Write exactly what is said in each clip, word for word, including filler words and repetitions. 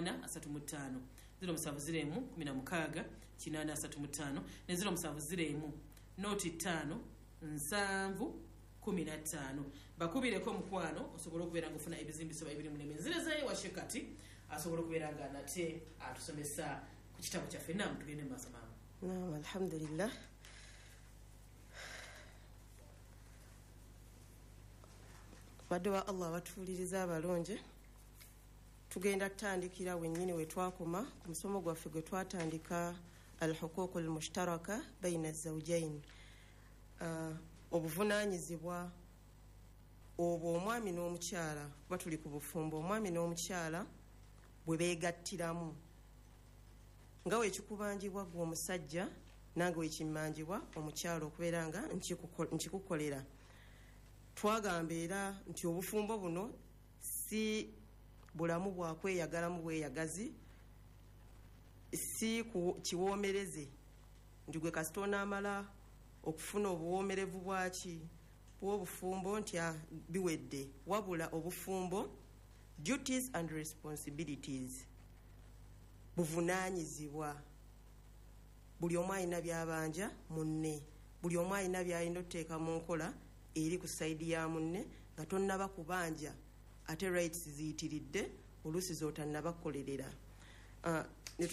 kinaana asatu mu ttaano ziro musanvu ziro emu kumi na mukaaga kinaana asatu mu ttaano ne ziro musanvu ziro emu nooti ttaano nsanvu kumi na ttaano bakubireko omukwano osobola okubeera nga ofuna ebizimbiso ebiri mu nemenzerezayo washe kati asobola okubeera nga nate atusomesa ku kitabo kyaffe namu tugende maaso maama. Naam, alhamdulillah. Badde wa Allah batuuliriza abalungi. Tugenda kutandikira wennyini we twakoma ku musomo gwaffe gwe twatandika al-huquuq al-mushtaraka bayna az-zawjayn. Uh, obuvunaanyizibwa obwo omwami n'omukyala kuba tuli ku bufumbo omwami n'omukyala bwe beegattiramu nga weekikubanjibwa gwe omusajja nange weekimmanjibwa omukyala okubeera nga nkikukolera. Twagamba era nti obufumbo buno si bulamu bwa kweyagalamu bweyagazi, si kiwoomereze nti gwe kasita onaamala okufuna obuwoomerevu bwaki bw'obufumbo nti biwedde, wabula obufumbo duties and responsibilities, buvunaanyizibwa. Buli omu alina byabanja munne, buli omu alina byalina otuteeka mu nkola eri ku sayidi ya munne nga tonnaba kubanja ate rights ziyitiridde oluusi z'otannabakolerera. Uh,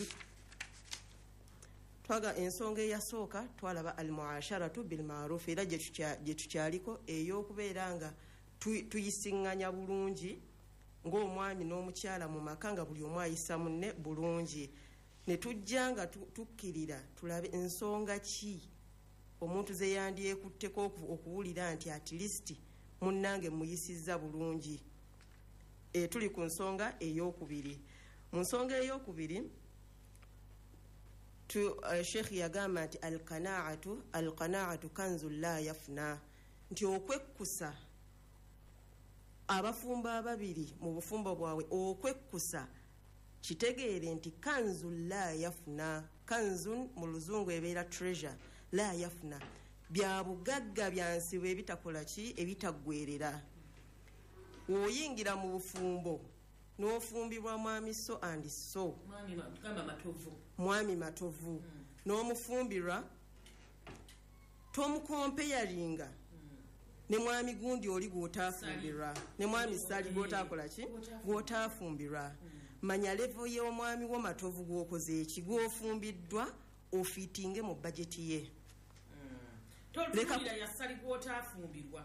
twaga ensonga eyasooka twalaba al-muasharatu bil ma'ruf era gye tukyaliko ey'okubeera nga tuyisiŋŋanya bulungi ng'omwami n'omukyala mu maka nga buli omu ayisa munne bulungi. Ne tujja nga tukkirira tulabe ensonga ki omuntu ze yandyekutteko okuwulira nti at least munnange muyisizza bulungi. E, tuli ku nsonga ey'okubiri. Mu nsonga ey'okubiri tu uh, Sheikh yagamba nti al-qanaa'atu al-qanaa'atu kanzu la yafna, nti okwekkusa abafumbo ababiri mu bufumbo bwawe okwekkusa kitegeere nti kanzu la yafna. Kanzu mu luzungu ebeera treasure, la yafna bya bugagga byansibo ebitakola ki ebitaggwerera. Oyingira mu bufumbo n'ofumbibwa mwami so and so mwami kama matovu mwami matovu mm. n'omufumbirwa tomukompeyaringa mm. ne mwami gundi oli gw'otaafumbirwa ne mwami sali gw'otaakola ki gw'otaafumbirwa mm. Manya levo y'omwami wo matovu gw'okoze eki gw'ofumbiddwa ofiitinge mu bajeti ye mm. Tolulira yasali gw'otaafumbirwa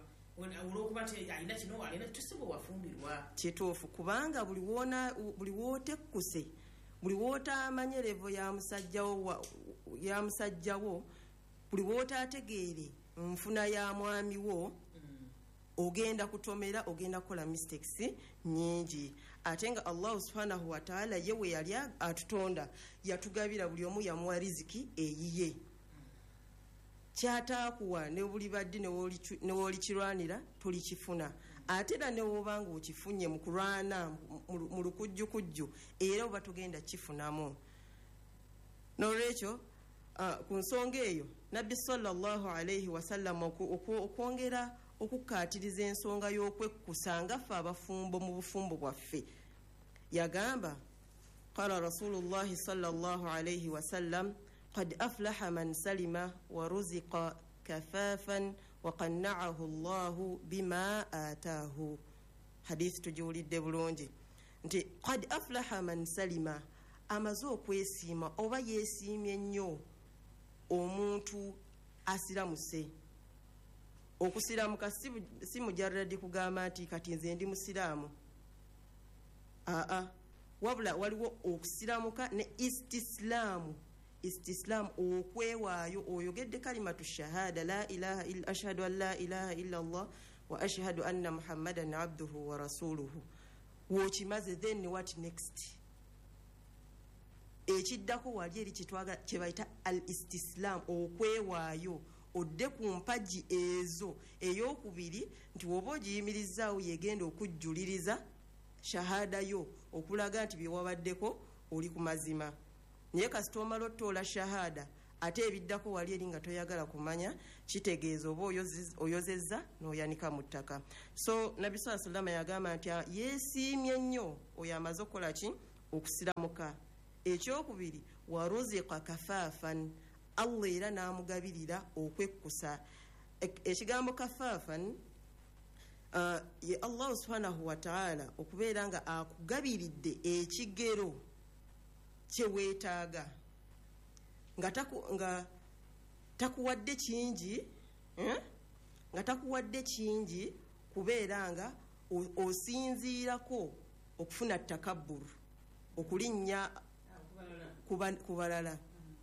kituufu kubanga buli wona buli wootekkuse buli wootaamanye levo ya musajjawo ya musajjawo buli wootaategeere nfuna ya mwami wo mm. ogenda kutomera ogenda kukola mistakes nyingi. Ate nga Allah subhanahu wa ta'ala yewe yali atutonda yatugabira buli omu yamuwa riziki eyiye kyataakuwa ne buli badde ne woolikirwanira tulikifuna. Ate era ne wobanga okifunye mu kulwana mu lukujjukujju era oba tugenda kifunamu. N'olwekyo uh, ku nsonga eyo Nabbi sallallahu alayhi wasallam okwongera okukkaatiriza ensonga y'okwekkusa nga ffe abafumbo mu bufumbo bwaffe yagamba qala rasulullahi sallallahu alayhi wasallam قد أفلح من سلم ورزق كفافا وقنعه الله بما آتاه. حديث تجولي الدبلونجي nti قد أفلح من سلم amaze okwesiima oba yeesiimye nnyo omuntu asiramuse. Okusiramuka si mujarradi kugamba nti kati nze ndi musiraamu, aa wabula waliwo okusiramuka ne istislaamu. Istislam okwewaayo oyogedde kalimatu shahada la ilaha illa ashhadu an la ilaha illa Allah wa ashhadu anna Muhammadan abduhu wa rasuluhu. Wokimaze then what next? Ekiddako wali eri kitwaga kye bayita al istislam okwewaayo odde ku mpagi ezo. Ey'okubiri nti woba ogiyimirizaawo yegenda okujjuliriza shahada yo okulaga nti bye wabaddeko oli ku mazima. Naye kasita omala ottoola shahada ate ebiddako wali eri nga toyagala kumanya kitegeeza oba oyozezza n'oyanika mu ttaka. So Nabbi sallallahu alayhi wa sallam yagamba nti yeesiimye nnyo oyo amaze okukola ki okusiramuka. Ekyokubiri waruzika kafaafan, Allah era n'amugabirira okwekkusa. Ekigambo kafaafan uh, ye Allah subhanahu wa ta'ala okubeera nga akugabiridde ekigero kyeweetaaga nga taku, nga takuwadde kingi eh? nga takuwadde kingi kubeera nga osinziirako okufuna takabburu, okulinnya ku balala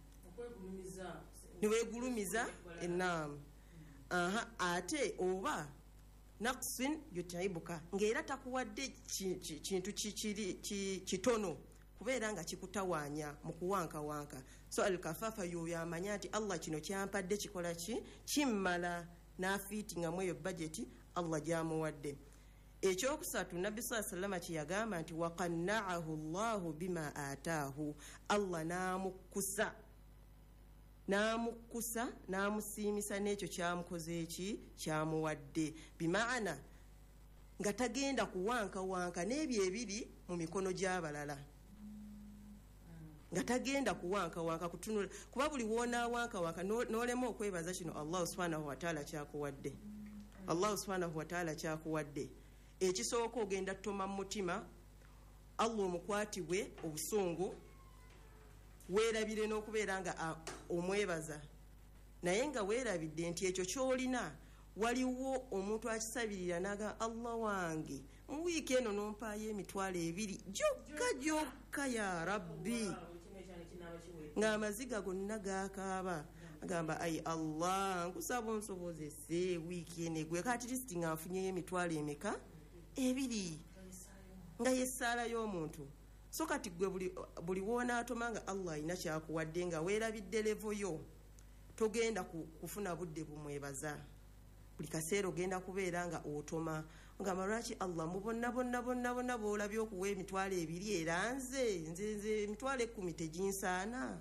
niweegulumiza ennaamu. Aha, ate oba naqsin yutaibuka, ng'era takuwadde kintu kitono kubeera nga kikutawaanya mu kuwankawanka. So alkafafa yoyo amanya nti Allah kino kyampadde kikola ki kimmala, n'afiitingamu eyo budgeti Allah gyamuwadde. Ekyokusatu Nabbi sallallahu alayhi wa sallam kyeyagamba nti waqanna'ahu Allahu bima ataahu, Allah n'amukkusa n'amukkusa n'amusiimisa n'ekyo kyamukoze eki kyamuwadde, bimaana nga tagenda kuwankawanka n'ebyo ebiri mu mikono gy'abalala, nga tagenda kuwankawanka kutunula, kuba buli wonaawankawanka n'olema okwebaza kino Allah subhanahu wa ta'ala kyakuwadde. Allah subhanahu wa ta'ala kyakuwadde. Ekisooka ogenda toma mu mutima, Allah omukwatibwe obusungu, weerabire n'okubeera nga omwebaza, naye nga weerabidde nti ekyo kyolina waliwo omuntu akisabirira naga Allah wange mu wiiki eno nompaayo emitwalo ebiri gyokka gyokka ya Rabbi, ng'amaziga gonna gaakaaba agamba ayi Allah nkusaba onsobozese wiiki eno egwe kati lisiti nga nfunyeyo emitwalo emeka ebiri, nga yessaala y'omuntu. So kati gwe buli, buli woonaatoma nga Allah alina kyakuwadde nga weerabidde levo yo, togenda kufuna budde bumwebaza. Buli kaseera ogenda kubeera nga otoma ngamba lwaki Allah mu bonna bonna bonna bonna boolabye okuwa emitwalo ebiri era nze nze nze emitwalo ekkumi teginsaana.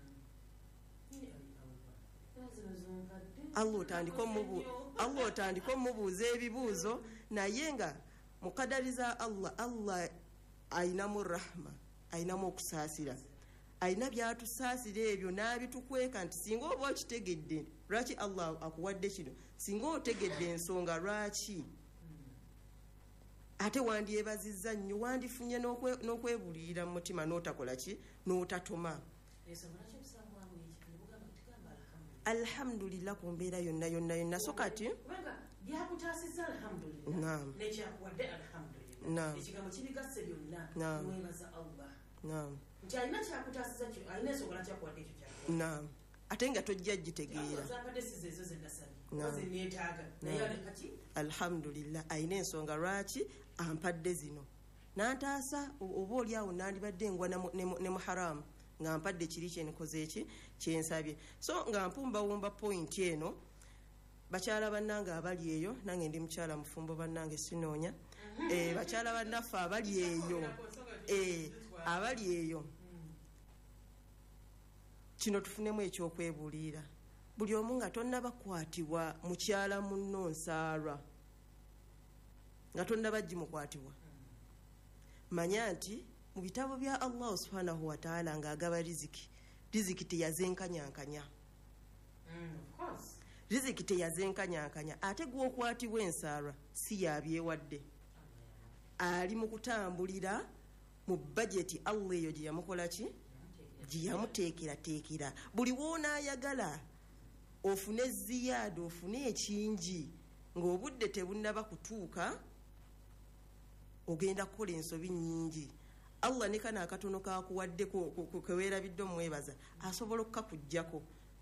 Allah otandika omubuuza ebibuuzo, naye nga mukadariza Allah, Allah ayinamu rahma, ayinamu okusaasira, ayina byatusaasira ebyo n'abitukweka nti singa oba okitegedde lwaki Allah akuwadde kino, singa otegedde ensonga lwaki ate wandyebazizza nnyo, wandifunye n'okwebulirira mu mutima n'otakola ki n'otatoma. Alhamdulillah ku mbeera yonna yonna yonna. So kati byakutaasizza alhamdulillah, naam, nekyakuwadde alhamdulillah, naam, ekigambo kibigasse byonna, naam, niweebaza Allah, naam, nti alina kyakutaasizza, alina ensonga kyakuwadde ekyo kyakuwadde, naam, ate nga tojja gitegeera. zampadde sizo ezo zenasabye zeneetaaga, naye alekaki alhamdulillah ayina ensonga lwaki ampadde zino, n'antaasa oba oli awo nandibadde ngwa ne mu haramu nga mpadde kiri kyenikoze eki kyensabye. So nga mpumbawumba point eno, bakyala bannange abali eyo, nange ndi mukyala mufumbo bannange sinoonya, eh, bakyala bannaffe abali eyo, eh, abali eyo, kino tufunemu ekyokwebuulira. Buli omu nga tonnabakwatibwa mukyala munno nsaalwa, nga tonnabaggimukwatibwa, manya nti mu bitabo bya Allah subhanahu wa ta'ala ng'agaba riziki, riziki teyazenkanyankanya, riziki teyazenkanyankanya. Ate gw'okwatibwa ensaalwa si yabyewadde, ali mu kutambulira mu budgeti Allah eyo gye yamukola ki, gye yamuteekerateekera. Buli woonaayagala ofune ziyaada, ofune ekingi, ng'obudde tebunnaba kutuuka, ogenda kukola ensobi nnyingi. Allah ne kana akatono kakuwadde keweerabidde omwebaza asobola okukakuggyako.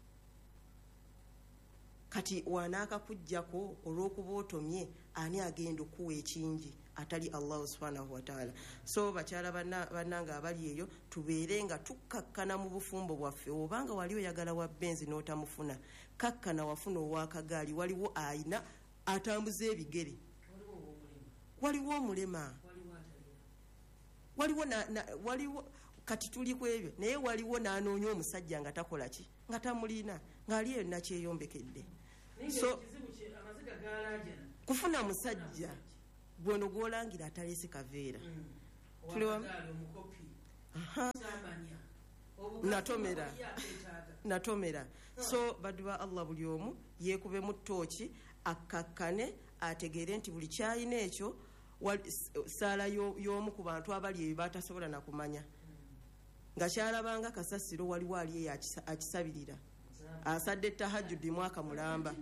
Kati wanaakakuggyako olw'okuba otomye, ani agenda okuwa ekingi atali Allah subhanahu wa ta'ala. So bakyala bannange abali eyo, tubeere nga tukkakkana mu bufumbo bwaffe. Obanga wali oyagala wa benzi n'otamufuna, kakkana wafuna ow'akagaali, waliwo ayina atambuza ebigere, waliwo omulema, waliwo na, na waliwo kati tuli ku ebyo, naye waliwo n'anoonya omusajja nga takola ki, nga tamulina, ng'ali eyo nakyeyombekedde. So kufuna musajja gwono gwolangira ataleese kaveera, natomera natomera so baddu ba Allah buli omu yeekube mu ttooki akakkane ategeere nti buli kyayina ekyo saala y'omu ku bantu abali eyo batasobola na kumanya nga kyalabanga kasasiro waliwo ali eyo akisabirira asadde tahajjudi mwaka mulamba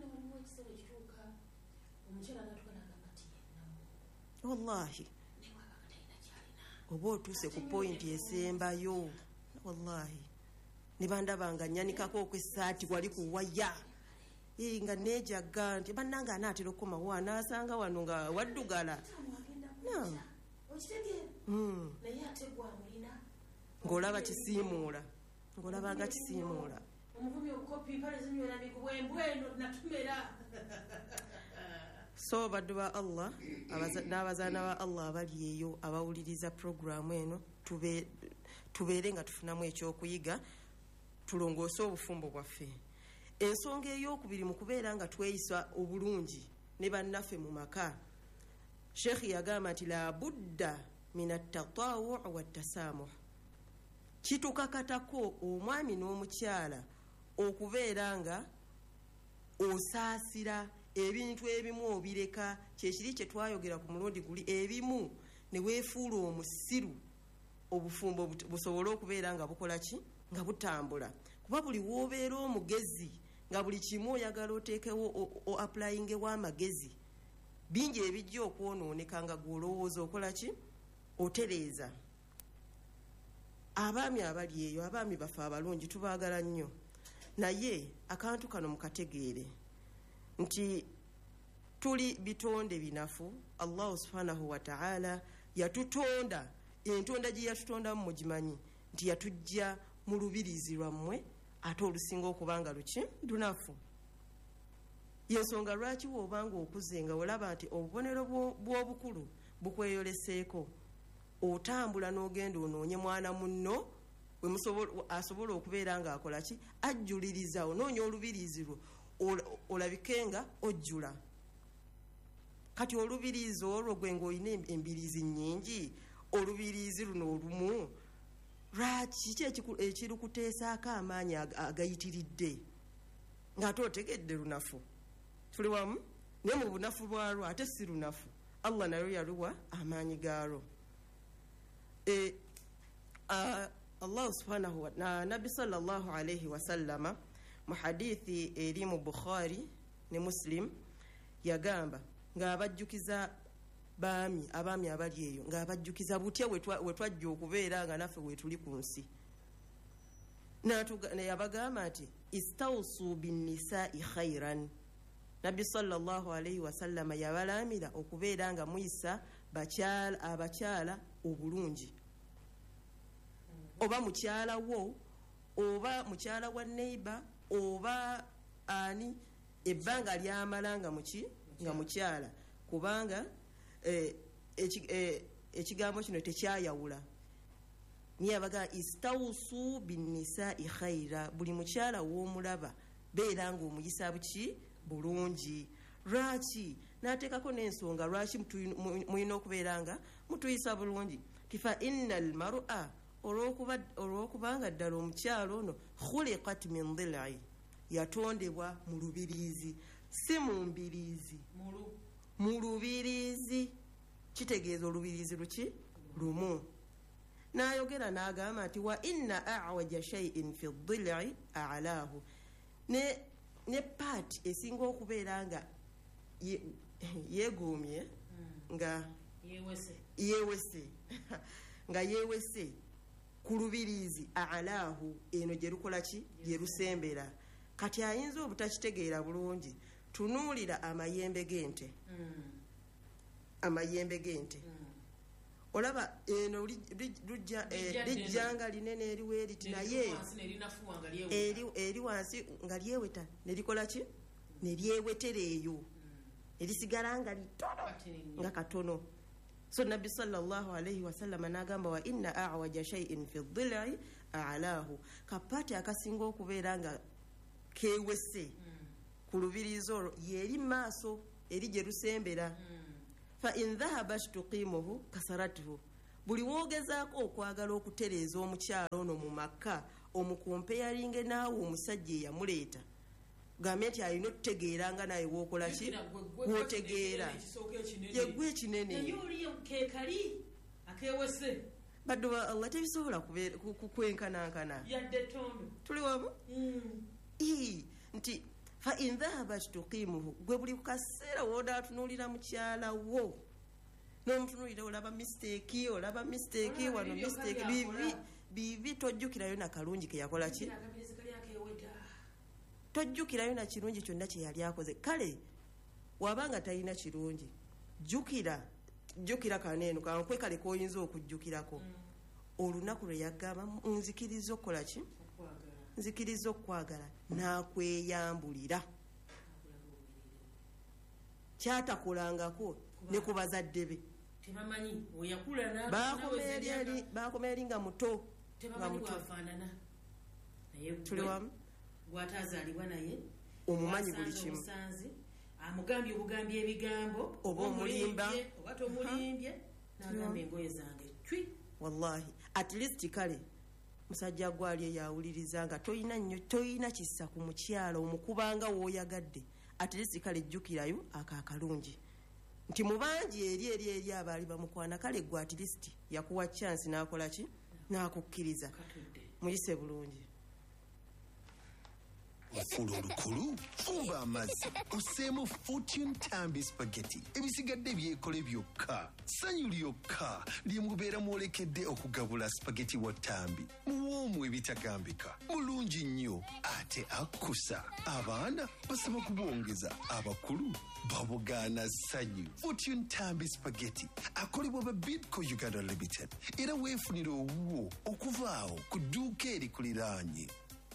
wallahi oba otuuse ku pointi esembayo wallahi ne bandabanga nyanikako okwessaati wali kuwaya nga nejaga nti bannanga anaatera okukomawo anaasanga wano nga waddugala ng'olaba kisiimuula ng'olabanga kisiimuula so baddu ba Allah n'abazaana ba Allah abali eyo abawuliriza puroguramu eno tubeere nga tufunamu ekyokuyiga tulongoose obufumbo bwaffe. Ensonga ey'okubiri mu kubeera nga tweyisa obulungi ne bannaffe mu maka, Sheikh yagamba nti la budda min at-tatawu' wat-tasamuh. Kitukakatako omwami n'omukyala okubeera nga osaasira ebintu ebimu obireka, kyekiri kye twayogera ku mulundi guli, ebimu ne weefuula omusiru obufumbo busobole okubeera nga bukola ki, nga butambula. Kuba buli woobeera omugezi nga buli kimu oyagala oteekewo o applyingewo amagezi, bingi ebijja okwonooneka nga gw'olowooza okola ki, otereeza. Abaami abali eyo, abaami baffe abalungi tubaagala nnyo, naye akantu kano mukategeere nti tuli bitonde binafu. Allah subhanahu wa ta'ala yatutonda, entonda gye yatutondamu mugimanyi nti yatujja mu lubirizi lwammwe ate olusinga okubanga luki lunafu. Yensonga lwaki woobanga okuze nga olaba nti obubonero bw'obukulu bukweyoleseeko, otambula n'ogenda onoonye mwana munno asobola okubeera nga akola ki, ajjuliriza, onoonya olubirizi lwo olabike nga ojjula. Kati olubirizi olwo gwe ng'olina embirizi nnyingi, olubirizi luno olumu lwaki ki ekirukuteesaako amaanyi agayitiridde ng'ate otegedde lunafu? Tuli wamu? Naye mu bunafu bwalwo ate si lunafu, Allah nayo yaluwa amaanyi gaalwo. E, uh, Allah subhanahu wa ta'ala, Nabi sallallahu alayhi wa sallama mu hadithi eri mu Bukhari ne Muslim yagamba ng'abajjukiza baami abaami abali eyo ng'abajjukiza butya wetwajja okubeera nga naffe wetuli ku nsi. Yabagamba nti istawsu binnisaai khairan. Nabi sallallahu alayhi wa sallama yabalamira okubeera nga muyisa bakyala abakyala obulungi, oba mukyala wo oba mukyala wa neighbor oba ani ebbanga lyamala nga muki nga mukyala, kubanga eh, ekigambo eh, kino tekyayawula. Niye abaga istawsu binnisaai khaira, buli mukyala w'omulaba beera nga omuyisa buki bulungi. Lwaki? N'ateekako n'ensonga lwaki mulina okubeera nga mutuyisa bulungi. Tifa innal mar'a, olw'okubanga ddala omukyalo ono khuliqat min dhil'i, yatondebwa mu lubirizi, si mu mbirizi, mu lubirizi. Kitegeeza olubirizi luki lumu. N'ayogera n'agamba nti wa inna a'waja shay'in fi dhil'i a'lahu, ne ne paati esinga okubeera nga yeegoomye nga yeewese nga yeewese ku lubirizi a'lahu, eno gye lukola ki, gye lusembera. Kati ayinza obutakitegeera bulungi, tunuulira amayembe g'ente, amayembe g'ente olaba eno lijjanga linene eriwo eriti, naye eri wansi nga lyeweta ne likola ki, ne lyewetera eyo ne lisigala nga litono nga katono. So Nabi sallallahu alayhi wa sallam n'agamba wa inna a'waja shay'in fi dhil'i a'lahu, kapati akasinga okubeera nga keewese ku lubirizi olwo yeri maaso eri gye lusembera. Fa in dhahabat tuqimuhu kasaratuhu, buli woogezaako okwagala okutereeza omukyalo ono mu maka omukompeyalinge naawe omusajja eyamuleeta gambe nti alina otutegeera nga naye wookola ki gwotegeera yeggwe ekinene badde ba allah tebisobola kwenkanankana tuli wamu nti fa in dhahabat tuqimuhu gwe buli kaseera woodatunuulira mukyala wo n'omutunuulira olaba mistake olaba mistake wano mistake bibi bibi tojjukirayo na kalungi ke yakola ki tojjukirayo na kirungi kyonna kye yali akoze kale wabanga talina kirungi jjukira jjukira kaneeno kankwe kale koyinza okujjukirako olunaku lwe yagamba nzikiriza okukola ki nzikiriza okwagala nakweyambulira kyatakolangako ne ku bazadde be bakoma eri nga muto nga muto tuli wamu gwatazaalibwa naye omumanyi buli kimu amugambye obugambi ebigambo oba omulimba oba tomulimbye n'agamba engoye zange cwi wallahi at least kale musajja gwali eyawuliriza nga toyina nnyo toyina kissa ku mukyalo omukubanga wooyagadde at least kale jjukirayo akaakalungi nti mubangi eri eri eri abaali bamukwana kale gwe at least yakuwa chance n'akola ki n'akukkiriza muyise bulungi Ofula olukulu fuba amazzi oseemu Fortune Tambi spaghetti ebisigadde byekole byokka sanyu lyokka lyemubeera mwolekedde okugabula spaghetti wa Tambi muwoomu ebitagambika mulungi nnyo ate akkusa abaana basaba kubwongeza abakulu babugaana sanyu Fortune Tambi spaghetti akolebwa ba Bidco Uganda Limited era weefunira owuwo okuvaawo ku dduuka erikuliraanye.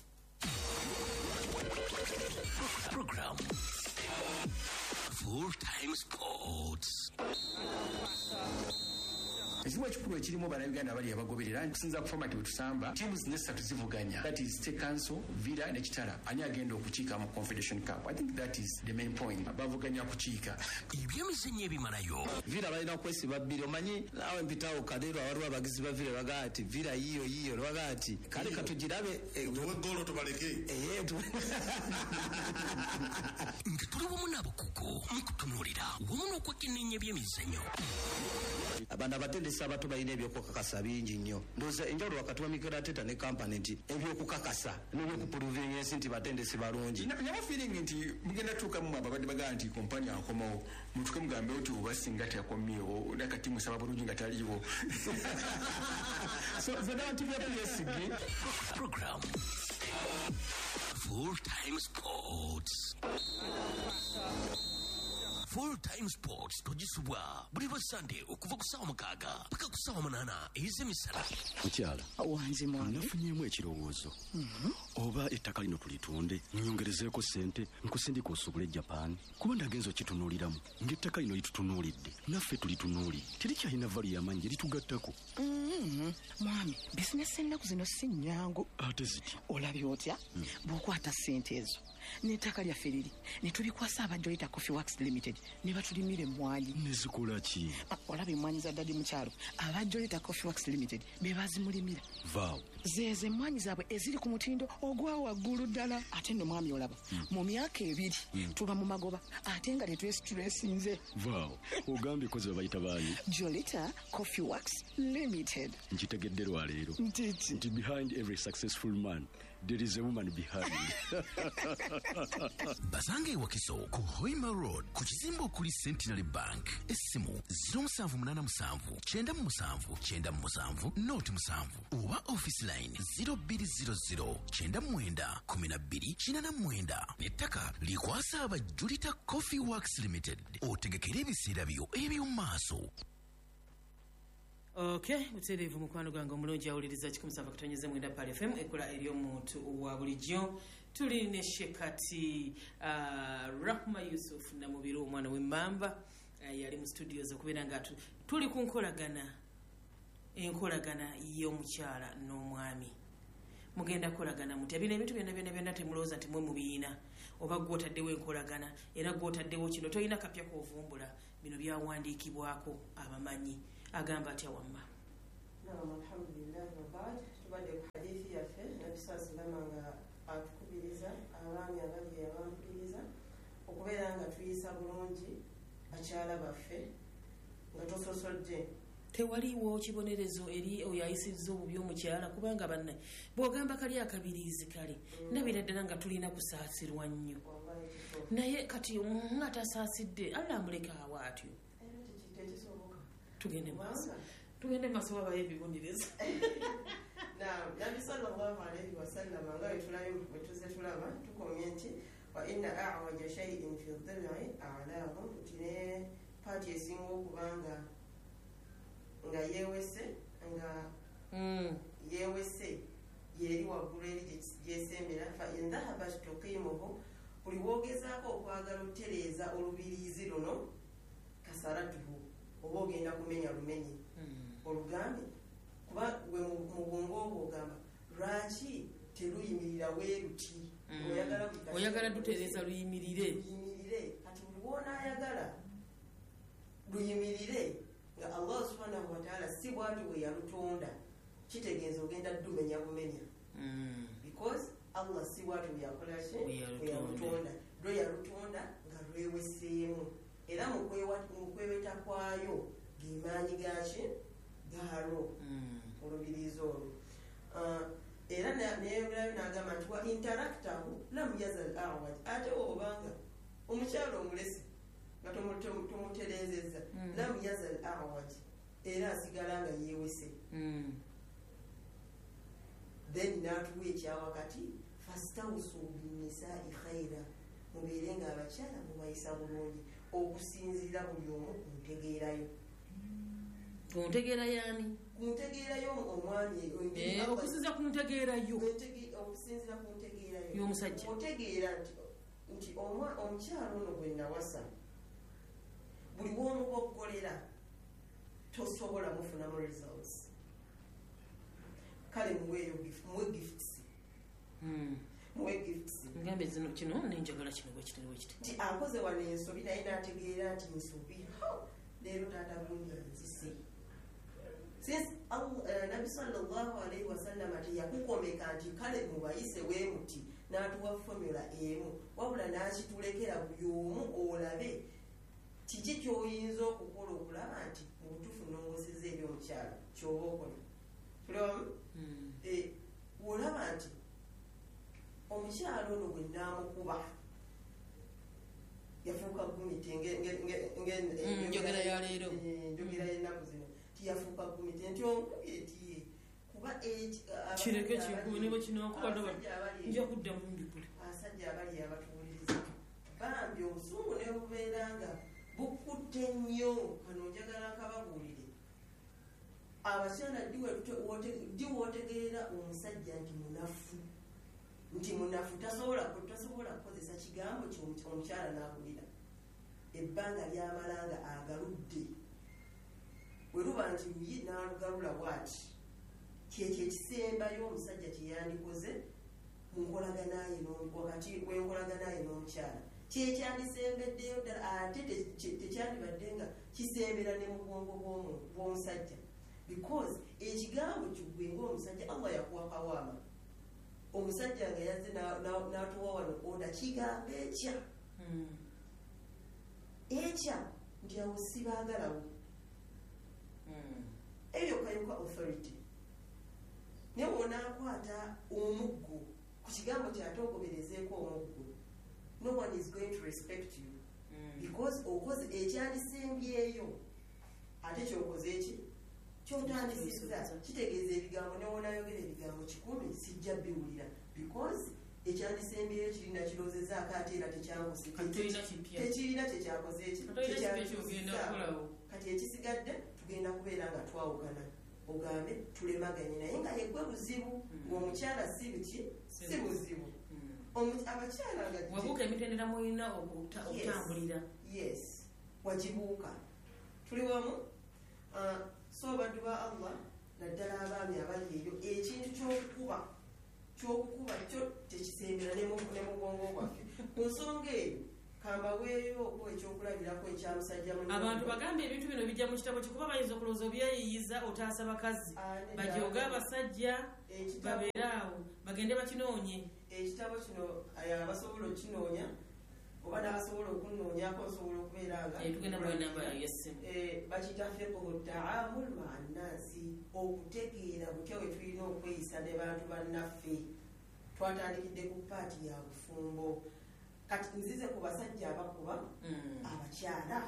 Program Full Time Sports. Ekimu ekikulu ekirimu bannayuganda abali abagoberera nkusinza ku format bwetusamba ttiimu zino essatu zivuganya, that is State Council, Villa ne Kitala ani agenda okukiika mu Confederation Cup. I think that is the main point. Bavuganya kukiika ebyemizannyo ebimalayo. Villa balina okwesiba bbiri omanyi naawe mpitawo kadero waliwo abagizi ba Villa bagaa ati Villa yiyo yiyo lwaga ati kale katugirabe tuwe golo tubaleke ee nga tuli wamu n'abakugu mu kutunuulira wamu n'okwekenneenya ebyemizannyo. abantu abatendesi abato balina ebyokukakasa bingi nnyo ndowooza enjawulo wakati wa Mikel Arteta ne kampani nti ebyokukakasa n'ebyokupuluvinga ensi nti batendesi balungi. nawo feeling nti mugenda tuukamu ababadde bagaa nti kompani akomawo mutuke mugambe oti oba singa teyakomyewo nakati musaba bulungi nga taliiwo. so zonna bantu bya P S G Program Full Time Sports. Full Time Sports togisubwa buli bwa Sunday okuva ku ssaawa mukaaga paka ku ssaawa munaana ez'emisana. Mukyala wanzi mwange nafunyeemu ekirowoozo oba ettaka lino tulitunde nyongerezeeko ssente nkusindika osubule Japan kuba ndagenza okitunuuliramu ng'ettaka lino litutunuulidde naffe tulitunuuli terikyalina valu y'amaanyi gye litugattako. mwami bizinesi ennaku zino si nnyangu ate ziti olabye otya bw'okwata ssente ezo n'ettaka lyaffe liri ne tulikwasa abajolita Coffee Works Limited ne batulimira emmwanyi. nezikola ki? olaba emmwanyi za ddadi mukyalo abajolita Coffee Works Limited be bazimulimira vaawo zeeze emmwanyi zaabwe eziri ku mutindo ogwa waggulu ddala ate nno mwami olaba mu myaka ebiri tuba mu magoba ate nga tetwesitulesinze. vaawo ogambye kozi babayita baani? Jolita Coffee Works Limited. nkitegedde lwaleero ntiti nti behind every successful man there is a woman behind. Basanga ewakiso ku Hoima Road ku kizimbe okuli Centenary Bank. Essimu zero seven eight seven nine seven seven nine seven noti musanvu oba office line zero two zero zero nine nine one two nine nine. Nettaka likwasa aba Julita Coffee Works Limited. Otegekera ebiseera byo eby'omu maaso. Okay, uterevu mukwano gwange omulungi awuliriza kikumi sava kutonyeze mwenda Pal F M ekola eri omuntu wa bulijjo. Tuli ne Shekati uh, Rahma Yusuf na mubiru omwana w'emmamba uh, yali mu studios okubeera nga tuli ku nkolagana enkolagana y'omukyala n'omwami. Mugenda kolagana muti abina ebintu byonna byonna byonna temulowooza nti mwe mubiina oba gw'otaddewo enkolagana era gw'otaddewo kino toyina kapya k'ovumbula bino byawandiikibwako abamanyi. Agamba atya wamma naam alhamdulillahi wabaad tubadde ku hadithi yaffe nabbi salama nga atukubiriza abaami abali abampuliriza okubeera nga tuyisa bulungi bakyala baffe nga tososodde tewaliwo kibonerezo eri oyo ayisiriza obubi omukyala kubanga banne bw'ogamba kali akabirizi kale nabira ddala nga tulina kusaasirwa nnyo naye kati omuntu atasaasidde alla amuleka awo atyo tugende maaso tugende maaso wabayo ebibonerezo nabbi sallallahu alaihi wasallama nga wetuze tulaba tukomye nti wa inna awaja shaiin fi dhilai alaahu nti ne paati esinga okubanga nga yewese nga yewese yeri waggulu eri gyesembera fa in dhahabat tuqimuhu buli woogezaako okwagala otereeza olubiriizi luno kasaratuhu oba ogenda kumenya lumenye olugambe kuba gwe mu bwongo obwo ogamba lwaki teruyimirira weeruti oyagala dutereeza luyimirire luyimirire kati buli wonaayagala luyimirire nga allah subhanahu wataala si bwati bwe yalutonda kitegeeza ogenda ddumenya bumenya because allah si bwati bwe yakolaki bwe yalutonda lwe yalutonda nga lweweseemu era mu kweweta kwayo gemaanyi gaki gaalo olubiriizi olwo era neyebulayo nagamba nti wa interaktahu lam yazal awaj ate obanga omukyalo omulesi nga tumuterezeza lam yazal awaj era asigala nga yewese then natuwa ekyawakati fastawusu binnisai khaira mubeere nga abakyala mubayisa bulungi okusinzira buli omu kuntegeerayo kuntegeera yani kuntegeerayo omwami okusinza kuntegeerayo okusinzira kuntegeerayo y'omusajja otegeera nti omukyalo ono gwe nawasa buli w'omugogolera tosobola mufunamu results kale muweeyo muwe gifts muwe gifts ngambe zino kino nenjagala kino bwe kitali bwe kiti ti akoze wano ensobi naye n'ategeera nti nsobi leero taata bulungi anzise since nabbi sallallahu alaihi wasallam teyakukomeka nti kale mubayise weemuti n'atuwa formula emu wabula n'akitulekera buli omu olabe kiki kyoyinza okukola okulaba nti mu butuufu nongoseza ebyomukyala kyoba okola tulewamu olaba nti omukyalo ono gwe naamukuba yafuuka gumite njogera yaleero njogera yennaku zino tiyafuuka gumite nti onkubye tiye kuba kireke kinkube niba kinankuba nja kuddamu mbikule abasajja abali abatuwuliriza bambi obusungu ne bubeera nga bukutte nnyo kano njagala nkababuulire abakyala ddi wootegeera omusajja nti munafu nti munafu tasobola kukozesa kigambo omukyala n'akulira ebbanga lyamalanga agaludde weruba nti luyi n'alugalula bwati kyekyo ekisembayo omusajja kyeyandikoze wakati wenkolaganaye n'omukyala kyekyandisembeddeyo ddala ate tekyandibadde nga kisembera ne mu bwongo bw'omusajja because ekigambo kiggwe ngaomusajja allah yakuwa kawaama omusajja nga yazze n'atuwa wano oda kigamba ekya ekya nti awo sibaagalawo eyo kayuka authority naye wonaakwata omuggo ku kigambo kyate ogoberezeeko omuggo no one is going to respect you because okoze ekyandisembyeyo ate kyokoze eki kyotandisizza kitegeeza ebigambo newonayogera ebigambo kikumi sijja biwulira because ekyandisembyeyo kirina kirozezaako ate era tekirina kyekyakoze kati ekisigadde tugenda kubeera nga twawukana ogambe tulemaganye naye nga yegwe buzibu ng'omukyala si biki si buzibu abakyala wabuuka emitendera mulina okutambulira yes wagibuuka tuli wamu so baddu ba allah naddala abaami abali eyo ekintu kyokukuba kyokukuba kyo tekisembera ne mu bwongo bwaffe ku nsonga eyo kamba weeyo okwo ekyokulabirako ekyamusajja mu abantu bagambye ebintu bino bijja mu kitabo kikuba bayinza okulowooza obyeyiyiza otaasa bakazi bajooga abasajja babeeraawo bagende bakinoonye. Ekitabo kino abasobola okukinoonya oba n'abasobola okunoonyako nsobola okubeera nga tugenda bwenamba yessimu bakiyita fiqhu taamul maa nnaasi, okutegeera butya bwe tulina okweyisa ne bantu bannaffe. Twatandikidde ku paati ya bufumbo, kati nzize ku basajja abakuba abakyala,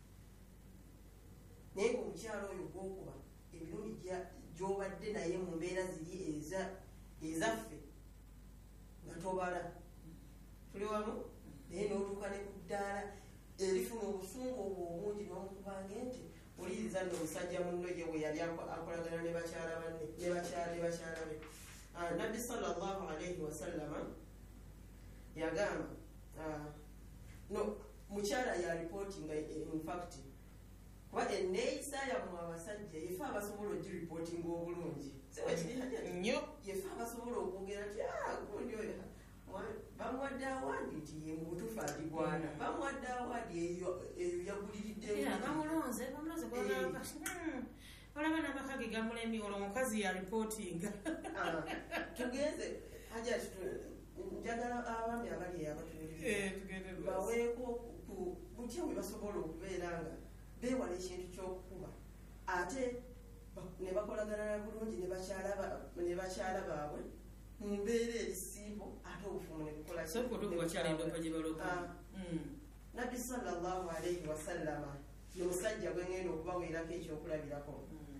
naye ngaomukyala oyo gwokuba emirundi gy'obadde naye mu mbeera ziri ezaffe nga tobala, tuli wamu naye n'otuuka ne ku ddaala erifuna obusungu obwo obungi n'omukubange nti oliriza nno omusajja munno ye we yali akolagana ne bakyala banne ne bakyala be. Nabbi sallallahu alayhi wasallama yagamba no mukyala ya reportinga in fact kuba enneeyisa yammwe abasajja yefe abasobola ogiripootinga obulungi nnyo, yefe abasobola okwogera ti gundi oyo bamuwadde awaadi nti ye mu butuufu agigwana, bamuwadde awaadi eyo yaguliridde bamulonze bamulonze olaba n'amaka ge gamulemi olwo omukazi ya reportinga. Tugenze haja njagala abaami abali eyabatuuliriza baweeko butya bwe basobola okubeera nga beewala ekintu ky'okukuba ate ne bakolagana bulungi ne bakyala baabwe mu mbeera erisimbo ate obufumu ne bukola. Nabbi sallallahu alayhi wasallama ye musajja gwe ngenda okubaweerako ekyokulabirako.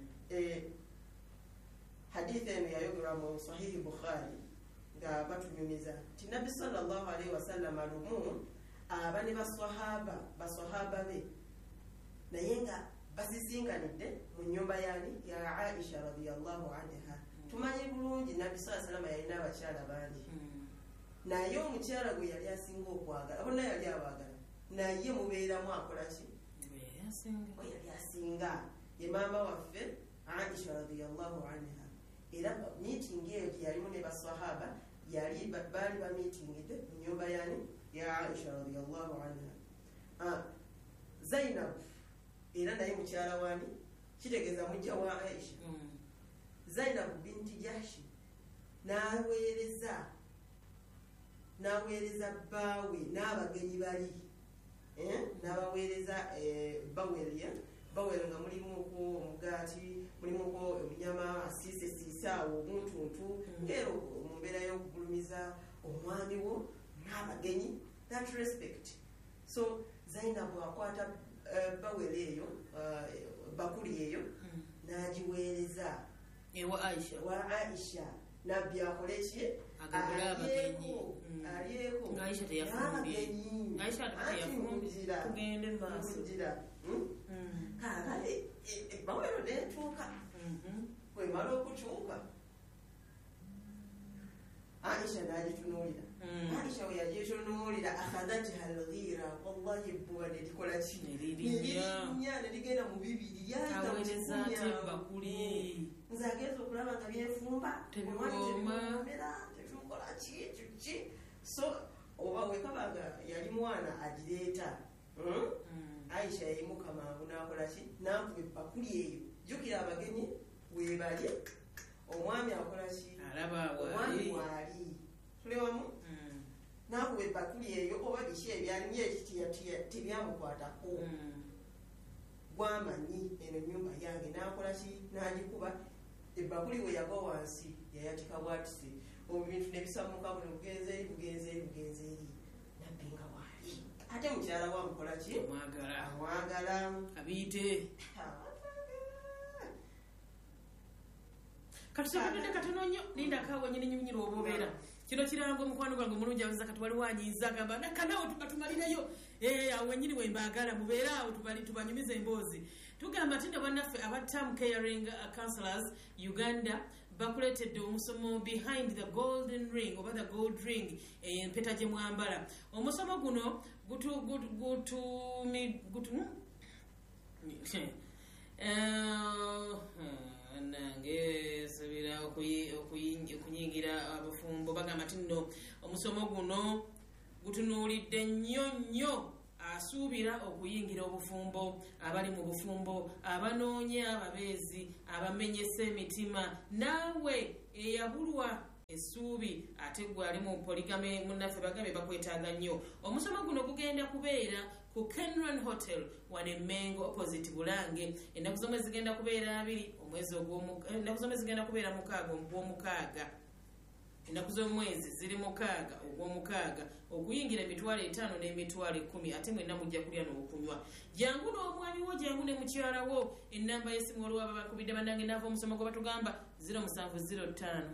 Hadithi eno yayogerwa mu sahihi Bukhari nga batunyumiza nti Nabbi sallallahu alayhi wasallama lumu aba ne baswahaba baswahaba be naye nga basisinkanidde mu nnyumba yani ya Aisha radiyallahu anha. Tumanyi bulungi Nabbi sallallahu alayhi wasallama yalina abakyala bangi, naye omukyala gwe yali asinga okwagala bonna yali abaagala, naye mubeeramu akola ki? We yali asinga ye maama waffe Aisha radiyallahu anha. Era meeting eyo gyeyalimu ne baswahaba yali baali bamitingidde mu nnyumba yani ya Aisha radiyallahu anha. Zainab era naye mukyala wani kitegeeza mujja wa Aisha. Zainab binti Jahshi n'aweereza n'aweereza bbaawe n'abagenyi bali n'abaweereza bawelya bawera nga mulimuko omugaati mulimuko enyama asiise siise awo obuntuntu ngero mu mbeera y'okugulumiza omwami wo n'abagenyi, that respect. So Zainabu akwata bawera eyo bakuli eyo n'agiweereza ewa Aisha wa Aisha nabbi akole ki alyeko alyeko nga Aisha teyafumbye Aisha teyafumbye tugende maaso kakale bawero netuuka kwemala okukyuka Aisha n'agitunuulira. Aisha we yagitunuulira akhadhatha alghira wallahi ebbuba ne likola ki neririnnya ne ligenda mu bibiri yaweereza ate bakuli nze agenza okulaba nga byefumba tebigomera tetukola ki ki so oba wekabanga yali mwana agireeta Aisha yayimuka mangu n'akola ki n'akuba ebbakuli eyo jjukira abagenyi weebali omwami akola ki omwami waali tuli wamu n'akuba ebbakuli eyo oba biki ebyalimu ekitiya tebyamukwatako gwamanyi eno ennyumba yange n'akola ki n'agikuba ebbakuli we yagwa wansi yayatika bwatise obwo bintu nebisamuka buno bugenze eri bugenze eri bugenze eri nabbi nga waali ate mukyala wamukola ki amwagala abiyite katusabudde katono nnyo lindakaawo nyini nyuminyira oba obeera kino kirango omukwano gwange omulungi abuza kati wali wanyiiza agamba nakanawo tukatumalirayo awo wenyini wembaagala mubeere awo tubanyumiza emboozi tugamba nti ne bannaffe aba term caring counselors Uganda bakuleetedde omusomo behind the golden ring oba the gold ring empeta gye mwambala. Omusomo guno gutu gutu gutu gutu nange sabira okunyingira abafumbo bagamba nti nno omusomo guno gutunuulidde nnyo nnyo asuubira okuyingira obufumbo, abali mu bufumbo, abanoonya ababeezi, abamenyesa emitima, naawe eyabulwa essuubi ate gwe ali mu poligame munnaffe bagambye bakwetaaga nnyo. Omusomo guno gugenda kubeera ku Kenron Hotel wane Mengo opposite Bulange. Ennaku zomwe zigenda kubeera abiri omwezi ogw'omu ennaku zomwe zigenda kubeera mukaaga ogw'omukaaga. Ennaku z'omwezi ziri mukaaga ogw'omukaaga, okuyingira emitwalo etaano n'emitwalo ekkumi, ate mwenna mujja kulya n'okunywa. Jangu n'omwami wo, jangu ne mukyala wo. Ennamba y'essimu waliwo abakubidde bannange naava omusomo gwe batugamba zero musanvu zero ttaano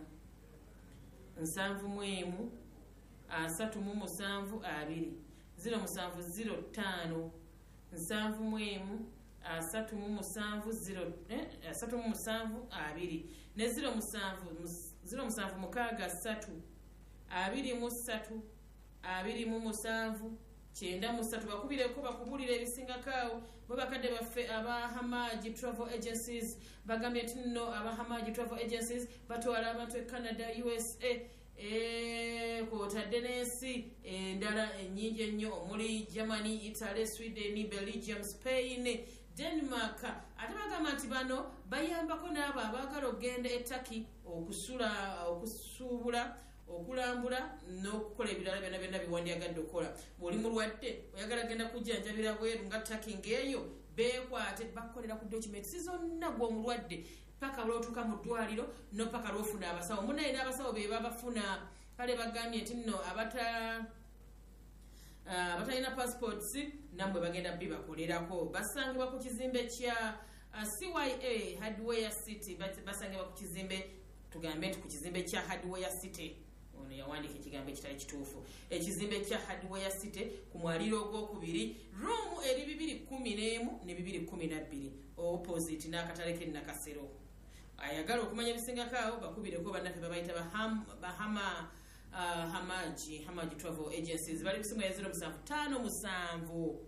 nsanvu mu emu asatu mu musanvu abiri, zero musanvu zero ttaano nsanvu mu emu asatu mu musanvu zero eh asatu mu musanvu abiri, ne zero musanvu zero musanvu mukaaga ssatu abiri mu ssatu abiri mu musanvu kyenda mu ssatu. Bakubireko bakubulira ebisingakaawo bo bakadde baffe aba Hamaji Travel Agencies bagambye nti nno aba Hamaji Travel Agencies batwala abantu e Canada, U S A, eh kwotadde n'ensi endala ennyingi ennyo omuli Germany, Italy, Sweden, Belgium, Spain, Denmark. Ate bagamba nti bano bayambako n'abo abaagala okugenda e Turkey okusula okusuubula okulambula n'okukola ebirala byonna byonna biwandyagadde okukola. Bw'oli mulwadde oyagala genda kujjanjabira bweru nga Turkey ng'eyo, beekwate bakukolera ku documents zonna gw'omulwadde paka lw'otuuka mu ddwaliro no paka lw'ofuna abasawo. Munaye n'abasawo be babafuna. Kale bagambye nti nno abata abatalina passports nambwe bagenda bibakolerako. Basangibwa ku kizimbe kya uh, C Y A Hardware City. Basangibwa ku kizimbe tugambe nti ku kizimbe kya Hardware City. Ono yawandika ekigambo ekitali kituufu. Ekizimbe kya Hardware City ku mwaliro ogwokubiri, room eri bibiri kumi n'emu ne bibiri kumi na bbiri opposite n'akatale ke Nakasero. Ayagala okumanya ebisingakaawo bakubireko bannaffe babayita bahama uh, Hamaji Hamaji Travel Agencies. Bali kusimu ya zero musanvu ttaano musanvu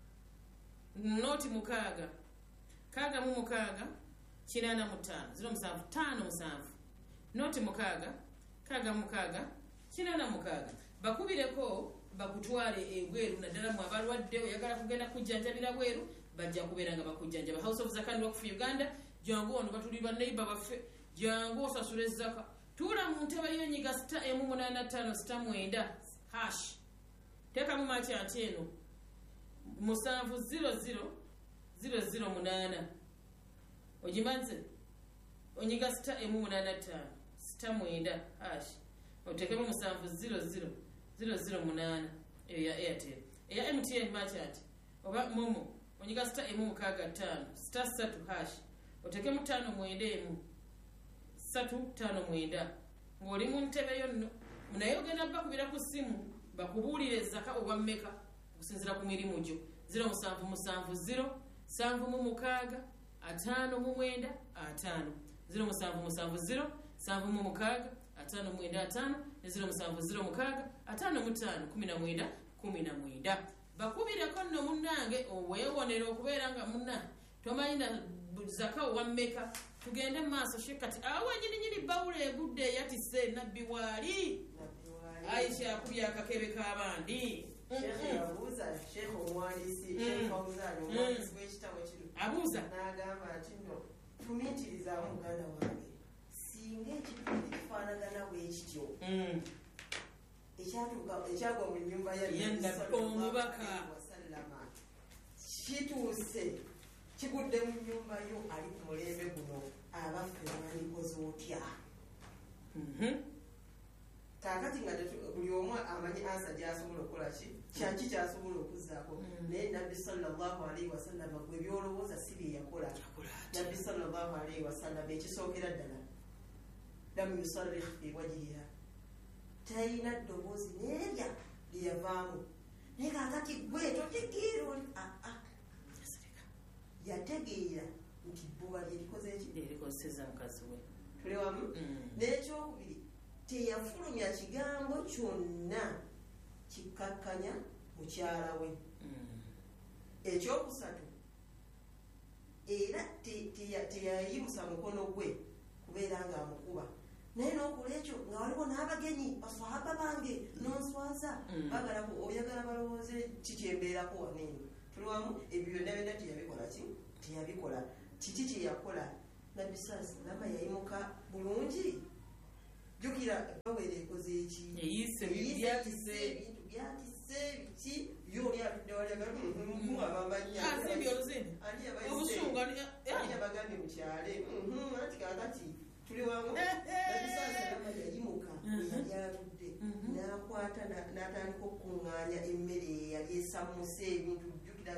noti mukaaga kaaga mu mukaaga kinaana mu ttaano, zero musanvu ttaano musanvu noti mukaaga kaaga mukaaga kinaana mukaaga. Bakubireko bakutwale ebweru naddala mu abalwadde oyagala kugenda kujjanjabira bweru bajja kubeera nga bakujjanjaba. House of Zakani Rock for Uganda, jangu ono batuli ba neighbor baffe, jangu osasule zaka. Tuula mu ntebe y'onyiga sita emu munaana ttaano sita mwenda hash. Teka mu machi ati eno musanvu zero zero zero zero munaana. Ojimanze onyiga sita emu munaana ttaano sita mwenda hash. Otekemu musanvu zero zero zero zero munaana eyo ya Airtel. Eya M T N machi ati oba Momo onyiga sita emu mukaaga ttaano sita ssatu hash. Otekemu ttaano mwenda emu ssatu ttaano mwenda. Ng'oli mu ntebe yo nno naye ogenda bakubira ku ssimu bakubuulire zaka oba mmeka okusinziira ku mirimu gyo. Zero musanvu musanvu zero sanvu mu mukaaga ataano mu mwenda ataano, zero musanvu musanvu zero sanvu mu mukaaga ataano mwenda ataano, ne zero musanvu zero mukaaga ataano mu ttaano kumi na mwenda kumi na mwenda. Bakubireko nno munnange oweewonera okubeera nga munna tomanyina zaka owa mmeka. Tugende mu maaso shekati awo nyininyini bawula egudde yatise nabbi waali Aisha akubya akakebe k'abandi. Sheikh yabuuza Sheikh omwandiisi Sheikh Fauzan omwandiisi w'ekitabo kino abuuza n'agamba nti nno tumiitirizaamu muganda wange singa ekitundu kifaanagana bwekityo ekyatuuka ekyagwa mu nnyumba ya omubaka wasallama kituuse kigudde mu nnyumba yo ali ku mulembe guno abaffe bandikoze otya? Kaakati nga buli omu amanyi ansa gy'asobola okukola ki kyaki kyasobola okuzzaako. Naye nabbi sallallahu alaihi wasallama gwe byolowooza si bye yakola. Nabbi sallallahu alaihi wasallama ekisookera ddala lam yusarrikh fi wajhiha, talina ddoboozi n'erya lye yavaamu. Naye kaakati gwe totegeera oli aa yategeera nti bbuba lyerikoze eki lyerikozeseza mukazi we. tuli wamu. N'ekyokubiri teyafulumya kigambo kyonna kikkakkanya mukyala we. Ekyokusatu era teyayimusa mukono gwe kubeera ng'amukuba naye n'okola ekyo nga waliwo n'abagenyi baswahaba bange nonswaza bagala oyagala balowooze kikyembeerako waneeno tuli wamu ebyo byonna byonna teyabikola ki teyabikola kiki kyeyakola nabbi salama yayimuka bulungi jjukira bawera ekoze eki eyise ebintu byatise biki byoli atudde waliagaabamanya abagambye mukyale anti kakati tuli wamu nabisalama yayimuka eyali atudde nakwata natandika okukuŋŋaanya emmere eyali esammuse ebintu jjukira